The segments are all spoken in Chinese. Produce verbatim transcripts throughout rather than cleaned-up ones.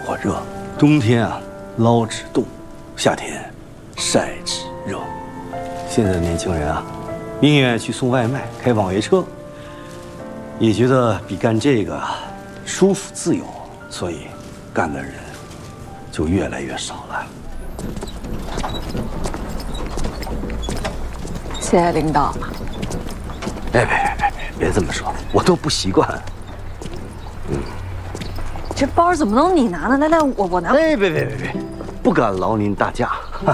火热，冬天啊捞脂冻，夏天晒脂热。现在的年轻人啊，宁愿去送外卖、开网约车，也觉得比干这个舒服自由，所以干的人就越来越少了。 谢谢领导。 别别别别别别这么说，我都不习惯。嗯， 这包怎么能你拿呢？来来，我我拿。 哎，别别别别，不敢劳您大驾。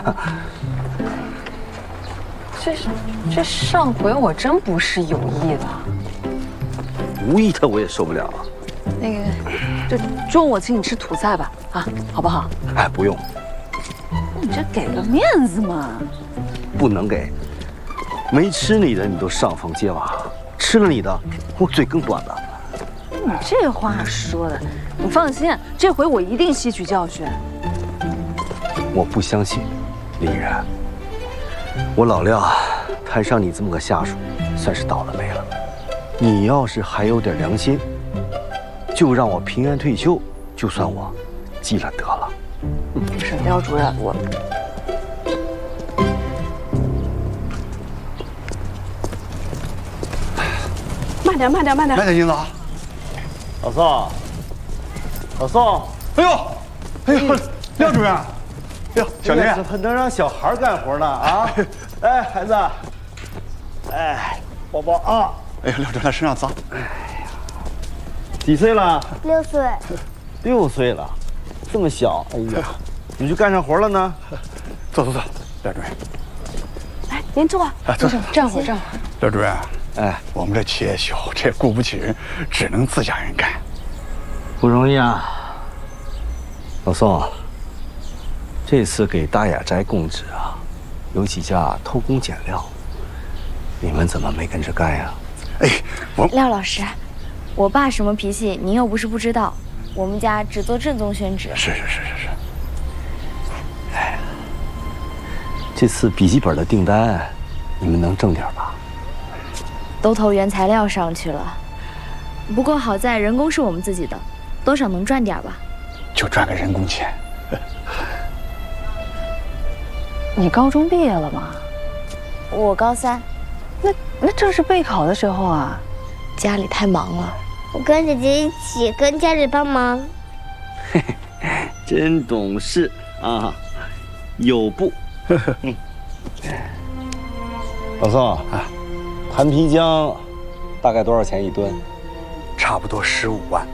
这这上回我真不是有意的， 无意的我也受不了。 那个，就中午我请你吃土菜吧，啊，好不好？ 哎，不用。 你这给个面子嘛。 不能给。没吃你的，你都上房揭瓦；吃了你的，我嘴更短了。 你这话说的，你放心，这回我一定吸取教训。 我不相信，李然。我老廖摊上你这么个下属，算是倒了霉了。你要是还有点良心，就让我平安退休，就算我积了德了。 不是廖主任，我。 慢点，慢点，慢点， 慢点，英子。 老宋，老宋， 哎呦，哎呦，廖主任，哎呦，小林， 怎么能让小孩干活呢？啊，哎，孩子，哎，宝宝啊， 哎呀，廖主任身上脏。 哎呀，几岁了？ 六岁。 六岁了，这么小，哎呀，你就干上活了呢？ 坐坐坐，廖主任。 来，您坐。 哎，坐坐， 站会儿，站会儿。 廖主任。 哎， 我们这企业小，这雇不起人，只能自家人干， 不容易啊。老宋，这次给大雅斋供纸啊，有几家偷工减料，你们怎么没跟着干呀？ 哎，我廖老师，我爸什么脾气，您又不是不知道。我们家只做正宗宣纸。 是是是是是。 哎，这次笔记本的订单，你们能挣点吧？ 都投原材料上去了，不过好在人工是我们自己的，多少能赚点吧。 就赚个人工钱。 你高中毕业了吗？ 我高三。 那那正是备考的时候啊， 家里太忙了。 我跟姐姐一起跟家里帮忙。 嘿嘿，真懂事啊，有步。嗯，老宋啊。盘皮姜大概多少钱一吨？ 差不多十五万。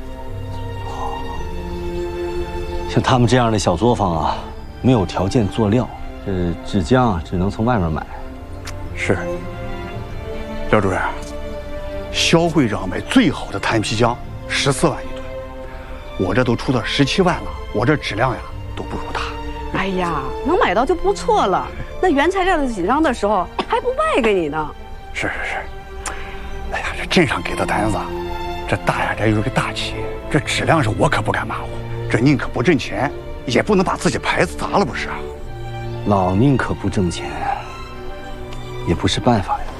像他们这样的小作坊啊，没有条件做料，这纸浆只能从外面买。 是。廖主任，肖会长买最好的坛皮浆十四万一吨，我这都出到十七万了，我这质量呀都不如他。 哎呀，能买到就不错了。那原材料的紧张的时候还不卖给你呢。 是是是，哎呀，这镇上给的单子，这大雅斋又是个大企业，这质量是我可不敢马虎。这宁可不挣钱，也不能把自己牌子砸了，不是啊？ 老宁可不挣钱，也不是办法呀。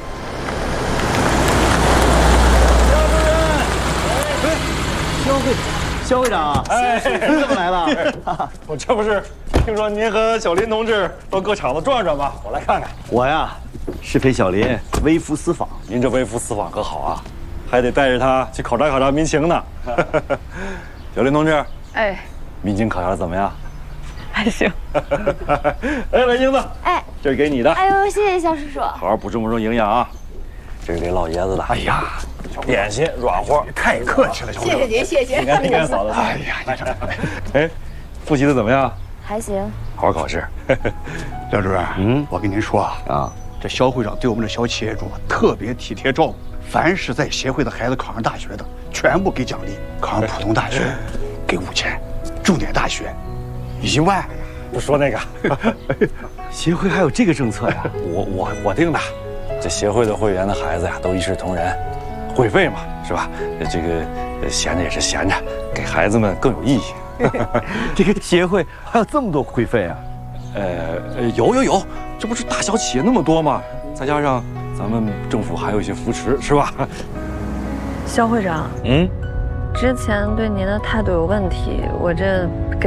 肖会，肖会长，哎，你怎么来了？ 我这不是听说您和小林同志到各厂子转转吗？我来看看。 我呀。是陪小林微服私访， 您这微服私访可好啊，还得带着他去考察考察民情呢。小林同志， 哎， 民情考察怎么样？ 还行。 哎，来英子， 哎， 这是给你的。 哎呦，谢谢肖叔叔。 好好补充补充营养啊。这是给老爷子的。 哎呀， 小点心软和， 太客气了，小谢谢您，谢谢。 你看你看嫂子。 哎呀，你这，哎，复习的怎么样？ 还行。 好好考试。 廖主任，嗯，我跟您说啊， 啊。 这肖会长对我们的小企业主特别体贴照顾，凡是在协会的孩子考上大学的，全部给奖励；考上普通大学，给五千；重点大学，一万。 不说那个， 协会还有这个政策呀？ 我我我定的。这协会的会员的孩子呀，都一视同仁，会费嘛，是吧？这个闲着也是闲着，给孩子们更有意义。 这个协会还有这么多会费啊？ 呃，有有有，这不是大小企业那么多吗？再加上咱们政府还有一些扶持，是吧？ 肖会长， 嗯， 之前对您的态度有问题，我这跟。